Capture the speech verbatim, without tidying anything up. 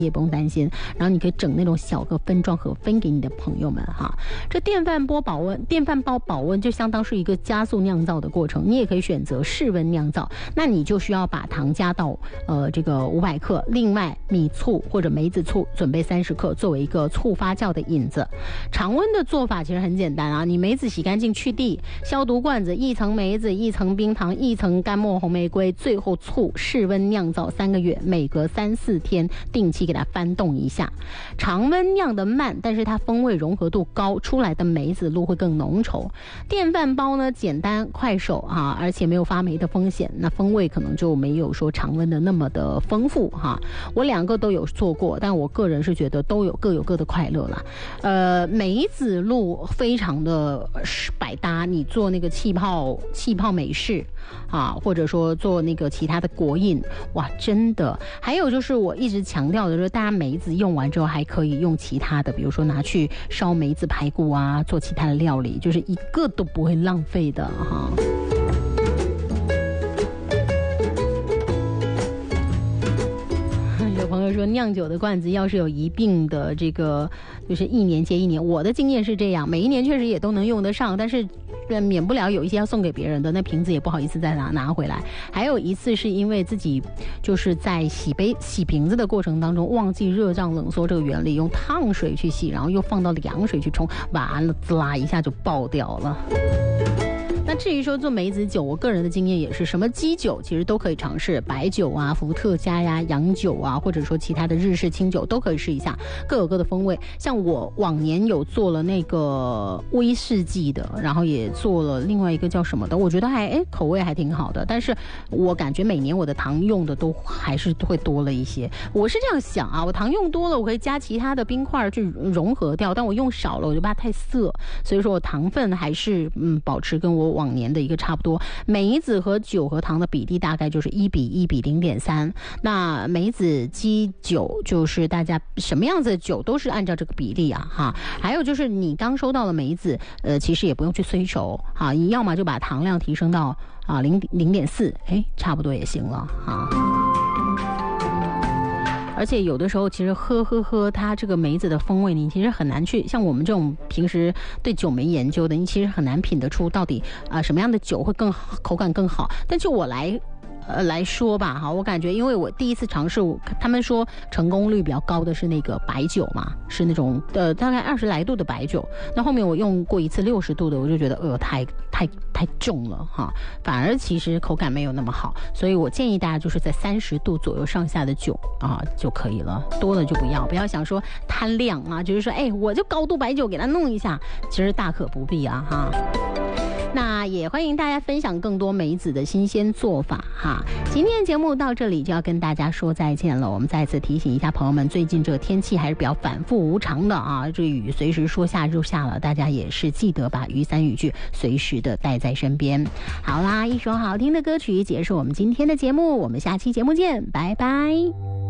也不用担心，然后你可以整那种小个分装盒分给你的朋友们哈。这电饭煲保温，电饭煲保温就相当是一个加速酿造的过程，你也可以选择室温酿造，那你就需要把糖加到呃这个五百克，另外米醋或者梅子醋准备三十克作为一个醋发酵的引子。常温的做法其实很简单啊，你梅子洗干净去蒂，消毒罐子，一层梅子，一层冰糖，一层干末红玫瑰，最后醋，室温酿造三个月，每隔三四天定期给它翻动一下。常温酿的慢，但是它风味融合度高，出来的梅子露会更浓稠。电饭煲呢简单快手啊，而且没有发霉的风险，那风味可能就没有说常温的那么的丰富哈。我两个都有做过，但我个人是觉得都有各有各的快乐啦。呃，梅子露非常的百搭，你做那个气泡气泡美式啊，或者说做那个其他的果饮，哇，真的。还有就是我一直强调的，就是大家梅子用完之后还可以用其他的，比如说拿去烧梅子排骨啊，做其他的料理，就是一个都不会浪费的哈。有朋友说酿酒的罐子要是有一并的这个就是一年接一年，我的经验是这样，每一年确实也都能用得上，但是免不了有一些要送给别人的，那瓶子也不好意思再拿拿回来。还有一次是因为自己就是在洗杯洗瓶子的过程当中忘记热胀冷缩这个原理，用烫水去洗，然后又放到凉水去冲，完了滋啦一下就爆掉了。那至于说做梅子酒，我个人的经验也是，什么基酒其实都可以尝试，白酒啊、伏特加呀、洋酒啊，或者说其他的日式清酒都可以试一下，各有各的风味。像我往年有做了那个威士忌的，然后也做了另外一个叫什么的，我觉得还哎口味还挺好的，但是我感觉每年我的糖用的都还是会多了一些。我是这样想啊，我糖用多了，我可以加其他的冰块去融合掉，但我用少了我就怕太涩，所以说我糖分还是嗯保持跟我往年的一个差不多。梅子和酒和糖的比例大概就是一比一比零点三。那梅子基酒就是大家什么样子的酒都是按照这个比例啊哈。还有就是你刚收到了梅子，呃，其实也不用去催熟哈，你要么就把糖量提升到啊零零点四，哎，差不多也行了哈。而且有的时候其实喝喝喝它这个梅子的风味，你其实很难去，像我们这种平时对酒没研究的，你其实很难品得出到底啊、呃、什么样的酒会更好，口感更好。但就我来呃来说吧哈，我感觉因为我第一次尝试，他们说成功率比较高的是那个白酒嘛，是那种呃大概二十来度的白酒。那后面我用过一次六十度的，我就觉得呃太太太重了哈，反而其实口感没有那么好。所以我建议大家就是在三十度左右上下的酒啊就可以了，多了就不要，不要想说贪量啊，就是说哎我就高度白酒给它弄一下，其实大可不必啊哈。那也欢迎大家分享更多梅子的新鲜做法哈。今天的节目到这里就要跟大家说再见了。我们再次提醒一下朋友们，最近这个天气还是比较反复无常的啊，这雨随时说下就下了，大家也是记得把雨伞雨具随时的带在身边。好啦，一首好听的歌曲结束我们今天的节目，我们下期节目见，拜拜。